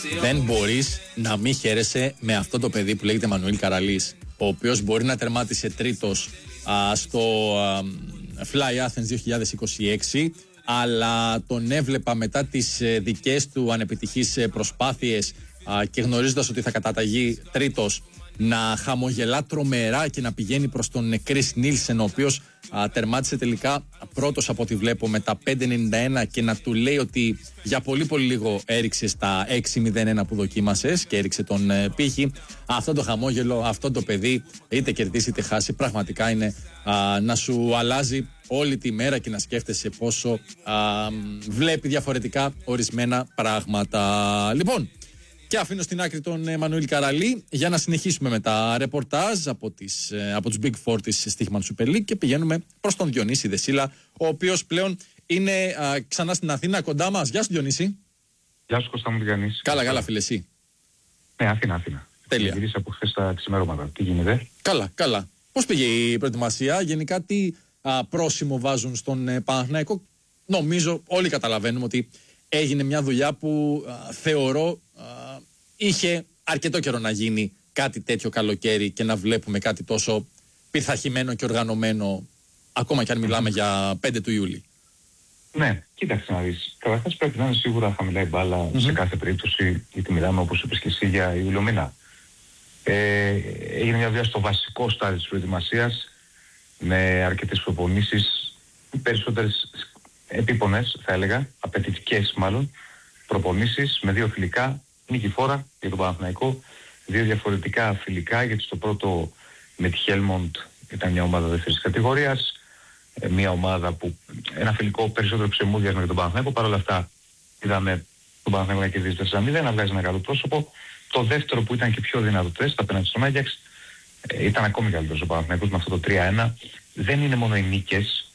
Δεν μπορείς να μην χαίρεσαι με αυτό το παιδί που λέγεται Μανουήλ Καραλής, ο οποίος μπορεί να τερμάτισε τρίτος στο Fly Athens 2026, αλλά τον έβλεπα μετά τις δικές του ανεπιτυχείς προσπάθειες και γνωρίζοντας ότι θα καταταγεί τρίτος, να χαμογελά τρομερά και να πηγαίνει προς τον Chris Nielsen, ο οποίος τερμάτισε τελικά πρώτος από ό,τι βλέπω με τα 5.91, και να του λέει ότι για πολύ πολύ λίγο έριξε τα 6.01 που δοκίμασες και έριξε τον πύχη. Αυτό το χαμόγελο, αυτό το παιδί, είτε κερδίσει είτε χάσει, πραγματικά είναι να σου αλλάζει όλη τη μέρα και να σκέφτεσαι πόσο βλέπει διαφορετικά ορισμένα πράγματα. Λοιπόν, και αφήνω στην άκρη τον Μανουήλ Καραλή για να συνεχίσουμε με τα ρεπορτάζ από τους Big Four της Στίχημαν Super League και πηγαίνουμε προς τον Διονύση Δεσίλα, ο οποίος πλέον είναι ξανά στην Αθήνα κοντά μας. Γεια σου, Διονύση. Γεια σου, Κώστα μου, τι κάνεις? Καλά, φίλε, εσύ? Ναι, Αθήνα. Τέλεια. Γυρίσα από χθες τα ξημερώματα. Τι γίνεται? Καλά. Πώς πήγε η προετοιμασία? Γενικά τι πρόσημο βάζουν στον Παναθηναϊκό? Νομίζω όλοι καταλαβαίνουμε ότι έγινε μια δουλειά που θεωρώ είχε αρκετό καιρό να γίνει κάτι τέτοιο καλοκαίρι και να βλέπουμε κάτι τόσο πειθαρχημένο και οργανωμένο, ακόμα και αν μιλάμε για 5 του Ιούλη. Ναι, κοίταξε να δεις. Καταρχάς πρέπει να είναι σίγουρα χαμηλά η μπάλα σε κάθε περίπτωση, γιατί μιλάμε, όπως είπες και εσύ, για Ιούλιο μήνα. Έγινε μια δουλειά στο βασικό στάδιο της προετοιμασίας με αρκετές προπονήσεις, περισσότερες επίπονες θα έλεγα, απαιτητικές μάλλον, προπονήσεις με 2 φιλικά, νικηφόρα για τον Παναθηναϊκό, 2 διαφορετικά φιλικά, γιατί στο πρώτο με τη Helmond ήταν μια ομάδα δεύτερης κατηγορίας, μια ομάδα που ένα φιλικό περισσότερο ξεμούδιασμα για τον Παναθηναϊκό. Παρ' όλα αυτά είδαμε τον Παναθηναϊκό να κερδίζει 4-0, να βγάζει ένα καλό πρόσωπο. Το δεύτερο που ήταν και πιο δυνατό τεστ απέναντι στον Άγιαξ, ήταν ακόμη καλύτερος ο Παναθηναϊκός με αυτό το 3-1. Δεν είναι μόνο οι νίκες.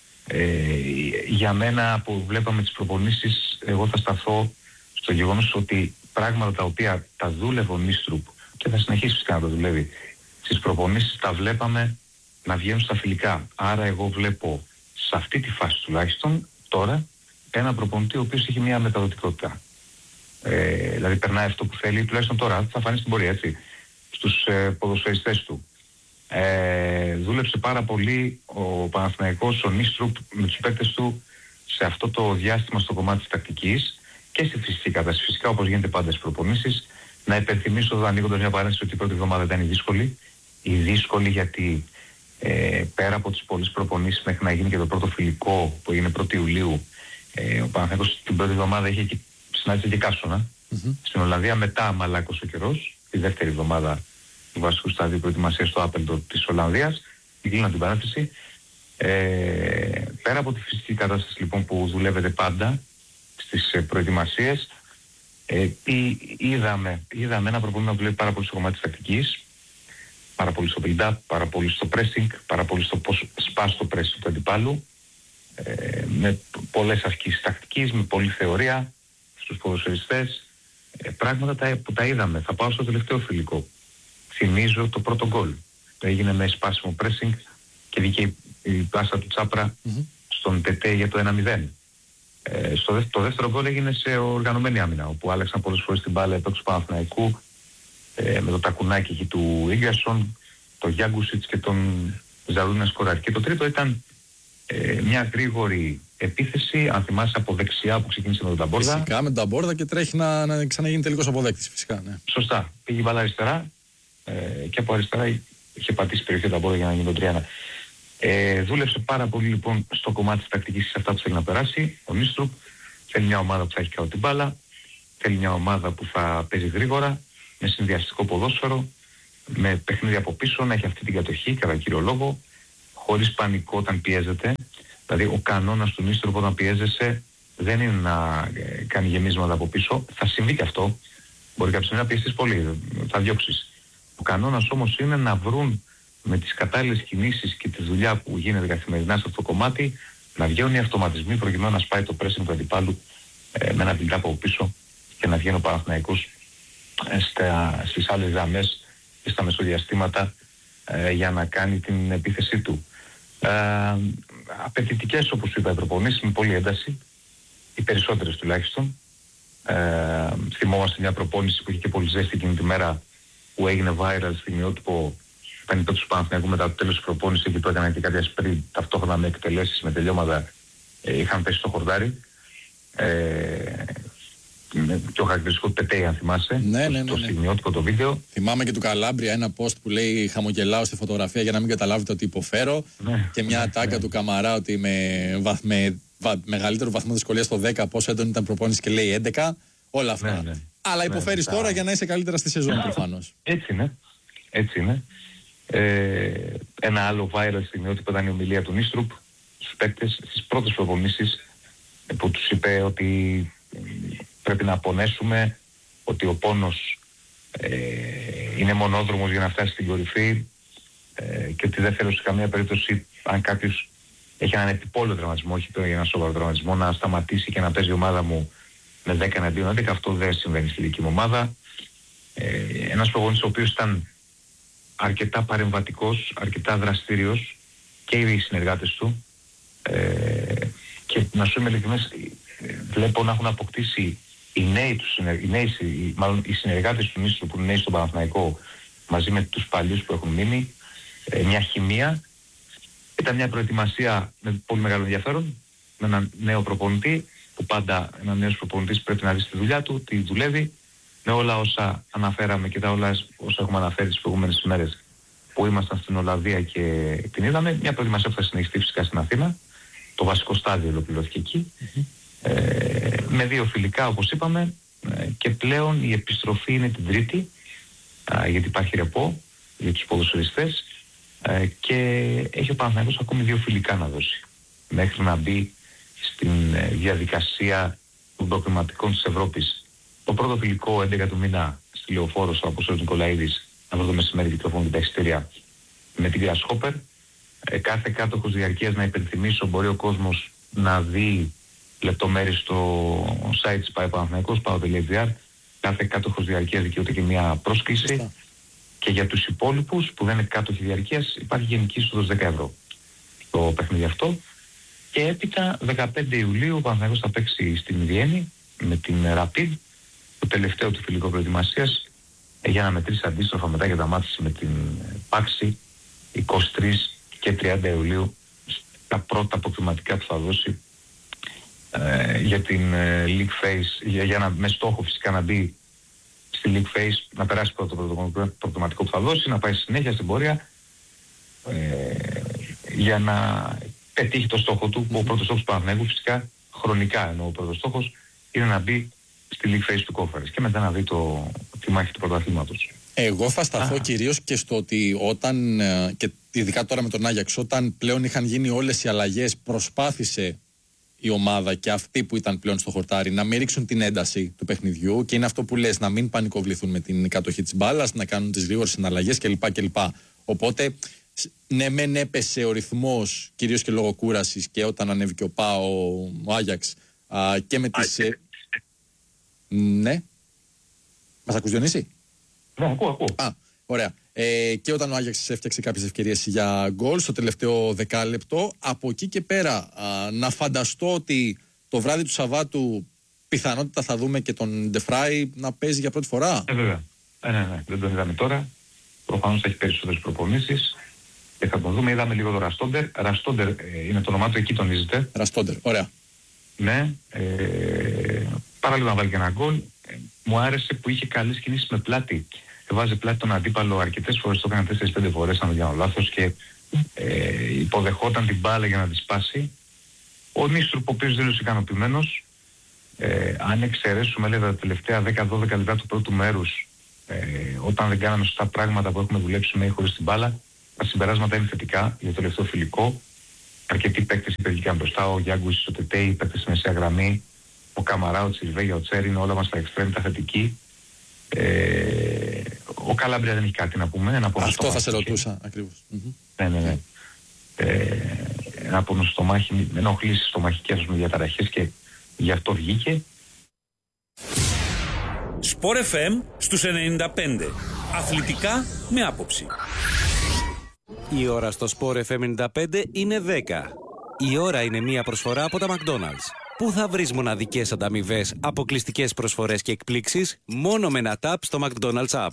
Για μένα που βλέπαμε τις προπονήσεις, εγώ θα σταθώ στο γεγονός ότι πράγματα τα οποία τα δούλευε ο Νίστρουπ και θα συνεχίσει φυσικά να τα δουλεύει στις προπονήσεις, τα βλέπαμε να βγαίνουν στα φιλικά. Άρα εγώ βλέπω σε αυτή τη φάση τουλάχιστον τώρα ένα προπονητή ο οποίος έχει μια μεταδοτικότητα. Δηλαδή περνάει αυτό που θέλει, τουλάχιστον τώρα θα φανεί στην πορεία, έτσι, στους ποδοσφαιριστές του. Δούλεψε πάρα πολύ ο Παναθηναϊκός, ο Νίστρουπ με τους παίκτες του σε αυτό το διάστημα στο κομμάτι της τακτικής και στη φυσική κατάσταση. Φυσικά, όπως γίνεται πάντα στις προπονήσεις, να υπενθυμίσω εδώ, ανοίγοντας μια παρένθεση, ότι η πρώτη εβδομάδα ήταν η δύσκολη. Η δύσκολη γιατί πέρα από τις πολλές προπονήσεις μέχρι να γίνει και το πρώτο φιλικό που έγινε 1η Ιουλίου, ο Παναθηναϊκός την πρώτη εβδομάδα είχε και συνάντησε και καύσωνα. Στην Ολλανδία μετά μαλάκωσε ο καιρός, τη δεύτερη εβδομάδα του βασικού στάδιου προετοιμασίας στο Άπελντορ της Ολλανδίας. Κλείνω την παρένθεση. Πέρα από τη φυσική κατάσταση λοιπόν που δουλεύετε πάντα στις προετοιμασίες, είδαμε ένα προπονητή να δουλεύει πάρα πολύ στο κομμάτι της τακτικής, πάρα πολύ στο build-up, πάρα πολύ στο pressing, πάρα πολύ στο πώς σπάς το pressing του αντιπάλου, με πολλές ασκήσεις τακτικής, με πολλή θεωρία στους ποδοσφαιριστές, πράγματα που τα είδαμε. Θα πάω στο τελευταίο φιλικό. Θυμίζω το πρώτο γκολ. Το έγινε με σπάσιμο pressing και βγήκε η πάσα του Τσάπρα στον Τετέ για το 1-0. Το δεύτερο γκολ έγινε σε οργανωμένη άμυνα, όπου άλλαξαν πολλές φορές την μπάλα επ' έξω του Παναθηναϊκού, με το τακουνάκι εκεί του Ίγκασον, τον Γιάγκουσιτς και τον Ζαρούνα σκοράρει. Και το τρίτο ήταν μια γρήγορη επίθεση, αν θυμάσαι, από δεξιά που ξεκίνησε με τον Ταμπόρδα. Φυσικά με τον Ταμπόρδα και τρέχει να ξαναγίνει τελικός αποδέκτης, φυσικά. Ναι. Σωστά. Πήγε η μπάλα αριστερά και από αριστερά είχε πατήσει περιοχή Ταμπόρδα για να γίνει το 3-1. Δούλεψε πάρα πολύ λοιπόν στο κομμάτι της τακτικής σε αυτά που θέλει να περάσει. Ο Νίστρουπ θέλει μια ομάδα που θα έχει κάτω την μπάλα, θέλει μια ομάδα που θα παίζει γρήγορα, με συνδυαστικό ποδόσφαιρο, με παιχνίδι από πίσω, να έχει αυτή την κατοχή κατά κύριο λόγο, χωρίς πανικό όταν πιέζεται. Δηλαδή ο κανόνας του Νίστρουπ όταν πιέζεσαι δεν είναι να κάνει γεμίσματα από πίσω. Θα συμβεί και αυτό. Μπορεί κάποια στιγμή να πιεστείς πολύ, θα διώξεις. Ο κανόνας όμως είναι να βρουν με τις κατάλληλες κινήσεις και τη δουλειά που γίνεται καθημερινά σε αυτό το κομμάτι, να βγαίνουν οι αυτοματισμοί προκειμένου να σπάει το pressing του αντιπάλου με ένα build-up από πίσω και να βγαίνει ο Παναθηναϊκός στις άλλες γραμμές και στα μεσοδιαστήματα για να κάνει την επίθεσή του. Απαιτητικές, όπως είπα, οι προπονήσεις με πολλή ένταση, οι περισσότερες τουλάχιστον. Θυμόμαστε μια προπόνηση που είχε και πολύ ζέστη εκείνη τη μέρα, που έγινε viral στιγμιότυπο ήταν υπέρ του Παναθηναϊκού μετά το τέλος της προπόνησης, εκεί που έκαναν και κάποια σπριν ταυτόχρονα με εκτελέσεις, με τελειώματα, είχαν πέσει στο χορτάρι. Και ο χαρακτηριστικό του Πετέι, αν θυμάσαι, το στιγμιότυπο, το βίντεο. Θυμάμαι και του Καλάμπρια ένα post που λέει «Χαμογελάω στη φωτογραφία για να μην καταλάβετε ότι υποφέρω». Και μια ατάκα του Καμαρά ότι με μεγαλύτερο βαθμό δυσκολίας στο 10 πόσο έντονη ήταν προπόνηση και λέει 11. Όλα αυτά. Αλλά υποφέρεις τώρα για να είσαι καλύτερα στη σεζόν προφανώς. Έτσι είναι. Ένα άλλο viral στιγμιότυπο ήταν η ομιλία του Νίστρουπ στους παίκτες στις πρώτες προπονήσεις, που τους είπε ότι πρέπει να πονέσουμε, ότι ο πόνος είναι μονόδρομος για να φτάσει στην κορυφή, και ότι δεν θέλω σε καμία περίπτωση, αν κάποιος έχει έναν επιπόλαιο τραυματισμό, όχι για έναν σοβαρό τραυματισμό, να σταματήσει και να παίζει η ομάδα μου με 10 εναντίον 11. Αυτό δεν συμβαίνει στη δική μου ομάδα. Ένας προπονητής ο οποίος ήταν αρκετά παρεμβατικός, αρκετά δραστήριος, και οι συνεργάτες του, και να σου είμαι ειλικρινές, βλέπω να έχουν αποκτήσει οι συνεργάτες του Νίστρου που είναι νέοι στον Παναθηναϊκό, μαζί με τους παλιούς που έχουν μείνει, μια χημεία. Ήταν μια προετοιμασία με πολύ μεγάλο ενδιαφέρον, με έναν νέο προπονητή, που πάντα ένας νέος προπονητής πρέπει να δει τη δουλειά του, τι δουλεύει, με όλα όσα αναφέραμε και τα όλα όσα έχουμε αναφέρει τις προηγούμενες ημέρες που ήμασταν στην Ολλανδία και την είδαμε. Μια προετοιμασία που θα συνεχιστεί φυσικά στην Αθήνα. Το βασικό στάδιο ολοκληρώθηκε εκεί. Με 2 φιλικά, όπως είπαμε, και πλέον η επιστροφή είναι την Τρίτη, γιατί υπάρχει ρεπό για τους ποδοσφαιριστές, και έχει ο Παναθηναϊκός ακόμη 2 φιλικά να δώσει μέχρι να μπει στην διαδικασία των προκριματικών της Ευρώπης. Το πρώτο φιλικό 11 του μήνα στη Λεωφόρο, στο Απόστολος Νικολαίδης, αύριο το μεσημέρι κυκλοφορούν τα εισιτήρια με τη Grasshopper. Κάθε κάτοχος διαρκείας, να υπενθυμίσω, μπορεί ο κόσμος να δει λεπτομέρειες στο site της ΠΑΕ Παναθηναϊκός, pao.gr. Κάθε κάτοχος διαρκείας δικαιούται και μια πρόσκληση. Και για τους υπόλοιπους που δεν είναι κάτοχοι διαρκείας υπάρχει γενική είσοδος 10 ευρώ το παιχνίδι αυτό. Και έπειτα 15 Ιουλίου ο Παναθηναϊκός θα παίξει στην Βιέννη με την Rapid, το τελευταίο του φιλικό προετοιμασίας, για να μετρήσει αντίστροφα μετά για τα μάτια με την Πάξη 23 και 30 Ιουλίου, τα πρώτα αποκριματικά που θα δώσει για την League Phase, με στόχο φυσικά να μπει στη League Phase, να περάσει πρώτο προκριματικό που θα δώσει, να πάει συνέχεια στην πορεία, για να πετύχει το στόχο του, που ο πρώτος στόχος του Παναθηναϊκού, φυσικά χρονικά εννοώ, ο πρώτος στόχος είναι να μπει στη League Phase του Conference και μετά να δει τη μάχη του πρωταθλήματος. Εγώ θα σταθώ κυρίως και στο ότι όταν, και ειδικά τώρα με τον Άγιαξ, όταν πλέον είχαν γίνει όλες οι αλλαγές, προσπάθησε η ομάδα και αυτοί που ήταν πλέον στο χορτάρι να μην ρίξουν την ένταση του παιχνιδιού, και είναι αυτό που λες, να μην πανικοβληθούν με την κατοχή της μπάλας, να κάνουν τις γρήγορες συναλλαγές κλπ. Οπότε, ναι, μεν έπεσε ο ρυθμός, κυρίως και λόγω κούρασης, και όταν ανέβηκε ο Άγιαξ και με τις... Ναι. Μας ακούς, Διονύση? Ναι, ακούω. Ωραία. Και όταν ο Άγιαξ έφτιαξε κάποιες ευκαιρίες για γκολ στο τελευταίο δεκάλεπτο, από εκεί και πέρα να φανταστώ ότι το βράδυ του Σαββάτου πιθανότητα θα δούμε και τον Ντεφράι να παίζει για πρώτη φορά. Βέβαια. Ναι. Δεν τον είδαμε τώρα. Προφανώς θα έχει περισσότερες προπονήσεις και θα τον δούμε. Είδαμε λίγο το Ραστόντερ. Ραστόντερ είναι το όνομά του, εκεί τονίζεται. Ραστόντερ, ωραία. Ναι. Παράλληλα να βάλει και ένα γκολ. Μου άρεσε που είχε καλές κινήσεις με πλάτη. Βάζει πλάτη τον αντίπαλο αρκετές φορές, το έκανε 4-5 φορές αν δεν κάνω λάθος, και υποδεχόταν την μπάλα για να τη σπάσει. Ο Νίστρουπ, ο οποίος δήλωσε ικανοποιημένος, αν εξαιρέσουμε λέει τα τελευταία 10-12 λεπτά του πρώτου μέρους, όταν δεν κάναμε σωστά πράγματα που έχουμε δουλέψει με ή χωρίς την μπάλα, τα συμπεράσματα είναι θετικά για το τελευταίο φιλικό. Αρκετοί παίκτες υπερβήκαν μπροστά, ο Γιάνγκουης, ο Τετέι, οι παίκτες στη μεσαία γραμμή, ο Καμαρά, ο Τσιρβέγια, ο Τσέριν, όλα μας τα εξτρέμ, τα θετική. Ο Καλάμπρια δεν έχει κάτι να πούμε. Αυτό θα σε ρωτούσα ακριβώς. Ναι. Ένα πόνο στο μάχη, ενοχλήσεις στο μαχικές με διαταραχές, και γι' αυτό βγήκε. Sport FM στους 95. Αθλητικά με άποψη. Η ώρα στο Sport FM 95 είναι 10. Η ώρα είναι μία προσφορά από τα McDonald's. Πού θα βρεις μοναδικές ανταμοιβές, αποκλειστικές προσφορές και εκπλήξεις? Μόνο με ένα tap στο McDonald's App.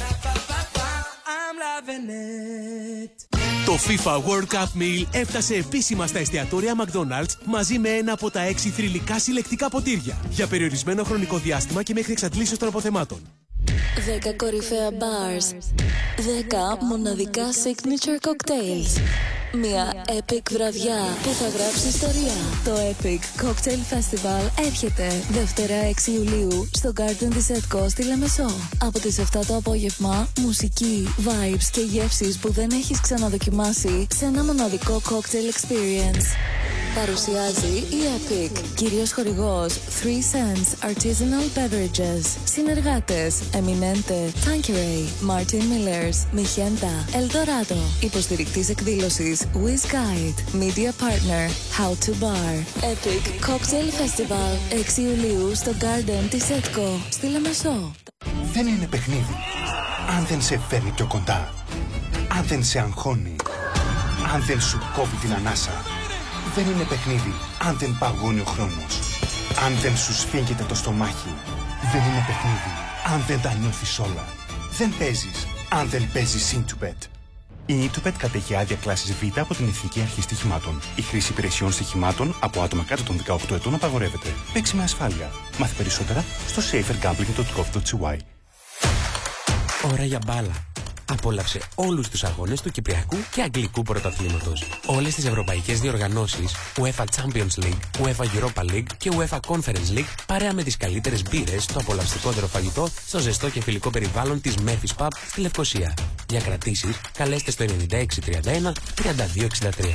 Το FIFA World Cup Meal έφτασε επίσημα στα εστιατόρια McDonald's μαζί με ένα από τα 6 θρυλικά συλλεκτικά ποτήρια για περιορισμένο χρονικό διάστημα και μέχρι εξαντλήσεως των αποθεμάτων. 10 κορυφαία bars, 10 μοναδικά signature cocktails. Μια epic βραδιά που θα γράψει ιστορία. Το Epic Cocktail Festival έρχεται Δευτέρα 6 Ιουλίου στο Garden της ΕΤΚΟ στη Λεμεσό. Από τις 7 το απόγευμα, μουσική, vibes και γεύσεις που δεν έχεις ξαναδοκιμάσει σε ένα μοναδικό cocktail experience. Παρουσιάζει η Epic, κυρίως χορηγός 3 Cents Artisanal Beverages. Συνεργάτες Eminente, Tanqueray, Martin Millers, Mijenta, Eldorado. Υποστηρικτής εκδήλωσης Wiz Guide. Media Partner How to Bar. Epic Cocktail Festival 6 Ιουλίου στο Garden της ΕΤΚΟ στη Λεμεσό. Δεν είναι παιχνίδι αν δεν σε φέρνει πιο κοντά, αν δεν σε αγχώνει, αν δεν σου κόβει την ανάσα. Δεν είναι παιχνίδι αν δεν παγώνει ο χρόνος, αν δεν σου σφίγγεται το στομάχι. Δεν είναι παιχνίδι αν δεν τα νιώθεις όλα. Δεν παίζεις αν δεν παίζεις Intubet. Η Intubet κατέχει άδεια κλάσης Β από την Εθνική Αρχή Στοιχημάτων. Η χρήση υπηρεσιών στοιχημάτων από άτομα κάτω των 18 ετών απαγορεύεται. Παίξει με ασφάλεια. Μάθε περισσότερα στο safergambling.gov.cy. Ώρα για μπάλα. Απόλαυσε όλους τους αγώνες του Κυπριακού και Αγγλικού Πρωταθλήματος. Όλες τις ευρωπαϊκές διοργανώσεις, UEFA Champions League, UEFA Europa League και UEFA Conference League, παρέα με τις καλύτερες μπύρες, το απολαυστικότερο φαγητό, στο ζεστό και φιλικό περιβάλλον της Murphy's Pub στη Λευκοσία. Για κρατήσεις, καλέστε στο 9631 3263.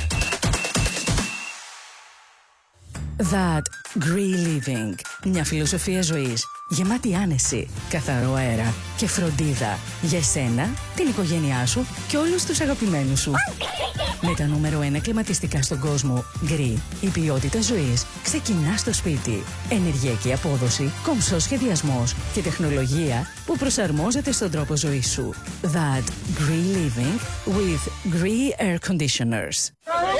That Green Living. Μια φιλοσοφία ζωής γεμάτη άνεση, καθαρό αέρα και φροντίδα για εσένα, την οικογένειά σου και όλους τους αγαπημένους σου. Με τα νούμερο 1 κλιματιστικά στον κόσμο, Green, η ποιότητα ζωής ξεκινά στο σπίτι. Ενεργειακή απόδοση, κομψός σχεδιασμός και τεχνολογία που προσαρμόζεται στον τρόπο ζωής σου. That Green Living with Green Air Conditioners.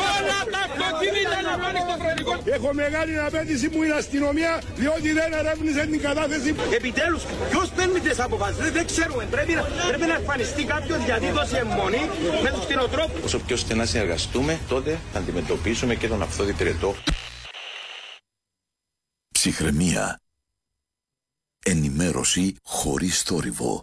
Έχω μεγάλη απέτηση που είναι αστυνομία, διότι δεν ερεύνησε την κατάθεση. Επιτέλους, ποιος παίρνει τις αποφάσεις? Δεν ξέρουμε. Πρέπει να εμφανιστεί κάποιος γιατί δώσει αιμονή με τους κτηνοτρόφους. Όσο πιο στενά συνεργαστούμε, τότε θα αντιμετωπίσουμε και τον αυθόδη πυρετό. Ψυχραιμία. Ενημέρωση χωρίς θόρυβο.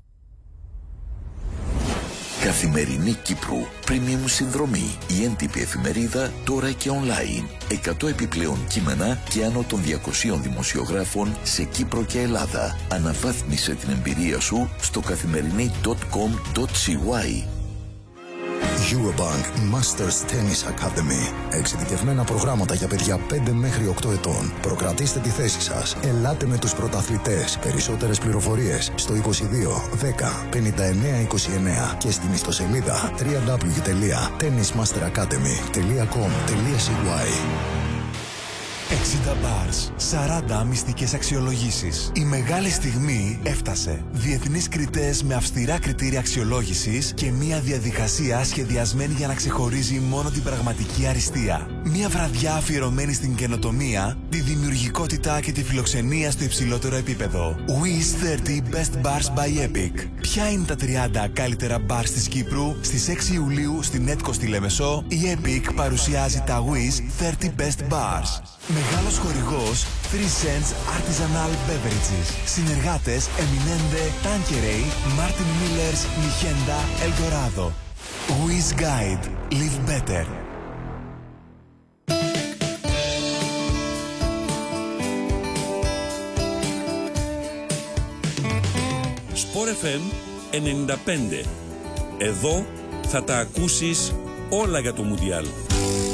Καθημερινή Κύπρου. Premium συνδρομή. Η έντυπη εφημερίδα τώρα και online. 100 επιπλέον κείμενα και άνω των 200 δημοσιογράφων σε Κύπρο και Ελλάδα. Αναβάθμισε την εμπειρία σου στο καθημερινή.com.cy. Eurobank Masters Tennis Academy. Εξειδικευμένα προγράμματα για παιδιά 5 μέχρι 8 ετών. Προκρατήστε τη θέση σας. Ελάτε με τους πρωταθλητές. Περισσότερες πληροφορίες στο 22 10 59 29 και στην ιστοσελίδα www.tennismasteracademy.com.cy. 60 bars, 40 μυστικές αξιολογήσεις. Η μεγάλη στιγμή έφτασε. Διεθνείς κριτές με αυστηρά κριτήρια αξιολόγησης και μια διαδικασία σχεδιασμένη για να ξεχωρίζει μόνο την πραγματική αριστεία. Μια βραδιά αφιερωμένη στην καινοτομία, τη δημιουργικότητα και τη φιλοξενία στο υψηλότερο επίπεδο. Wiz 30 Best Bars by Epic. Ποια είναι τα 30 καλύτερα bars της Κύπρου? Στις 6 Ιουλίου στην ΕΤΚΟ στη Λεμεσό, η Epic παρουσιάζει τα Wiz 30 Best Bars. Μεγάλος χορηγός 3 Cents Artisanal Beverages. Συνεργάτες Eminente, Tanqueray, Martin Millers, Mijenta, Eldorado. Wiz Guide. Live better. Sport FM 95. Εδώ θα τα ακούσεις όλα για το Μουντιάλ.